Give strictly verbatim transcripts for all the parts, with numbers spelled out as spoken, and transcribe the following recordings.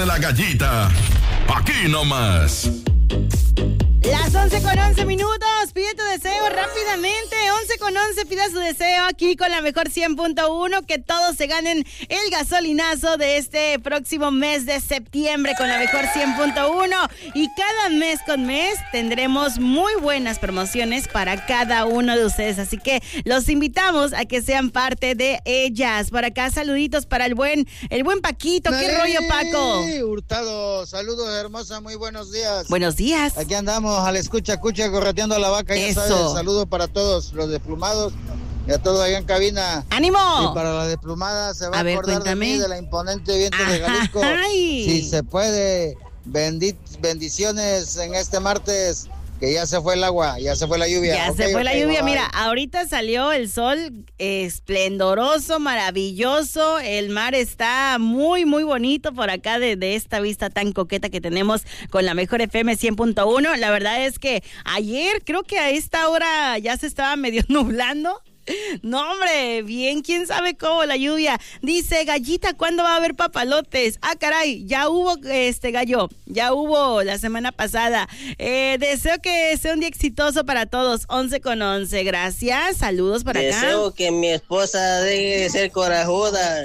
de la gallita. Aquí nomás. Las once con once minutos, pide tu deseo rápidamente, once con once, pida su deseo aquí con la mejor cien punto uno, que todos se ganen el gasolinazo de este próximo mes de septiembre con la mejor cien punto uno, y cada mes con mes tendremos muy buenas promociones para cada uno de ustedes, así que los invitamos a que sean parte de ellas. Por acá saluditos para el buen, el buen Paquito. ¿Qué rollo, Paco? Hurtado, saludos hermosa, muy buenos días. Buenos días. Aquí andamos a la escucha, escucha, correteando a la vaca. Ya Eso. sabes, saludos para todos los desplumados y a todos allá en cabina. ¡Ánimo! Y para la desplumada se va a, A ver, acordar cuéntame. de mí, de la imponente viento Ajá, de Jalisco. ay. Si se puede, bendi- bendiciones en este martes, que ya se fue el agua, ya se fue la lluvia. Ya Okay, se fue okay, la lluvia. bye, Mira, bye. ahorita salió el sol esplendoroso, maravilloso. El mar está muy, muy bonito por acá de, de esta vista tan coqueta que tenemos con la mejor F M cien punto uno. La verdad es que ayer creo que a esta hora ya se estaba medio nublando. No, hombre, bien, quién sabe cómo la lluvia. Dice, Gallita, ¿cuándo va a haber papalotes? Ah, caray, ya hubo, este gallo, ya hubo la semana pasada. Eh, deseo que sea un día exitoso para todos. once con once, gracias, saludos para acá. Deseo que mi esposa deje de ser corajuda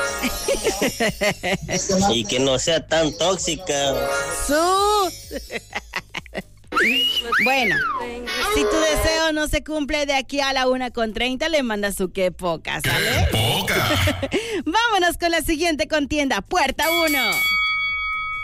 y que no sea tan tóxica. Su... Bueno, si tu deseo no se cumple de aquí a la una con treinta, le mandas su que poca, ¿sale? ¡Poca! Vámonos con la siguiente contienda. Puerta uno.